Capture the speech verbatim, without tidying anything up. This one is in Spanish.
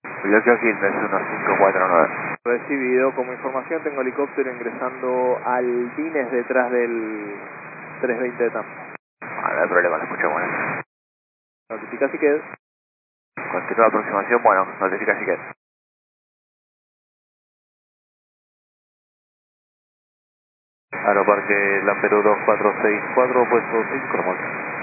Biloquio Quilmes uno cinco cuatro nueve. Recibido. Como información tengo helicóptero ingresando al Dines detrás del trescientos veinte de Tampa. Ah, no hay problema, lo escucho, bueno. Notifica si queda. Continúa aproximación, bueno, notifica si quieres. Aeroparque Lamperú dos cuatro seis cuatro, puesto cinco, normal.